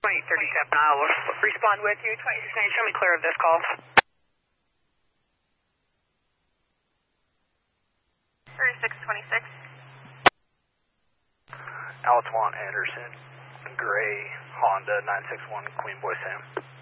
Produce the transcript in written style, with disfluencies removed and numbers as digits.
2037, I will respond with you. 2690, show me clear of this call. 3626. Altuan Anderson, gray Honda 961 Queen Boy Sam.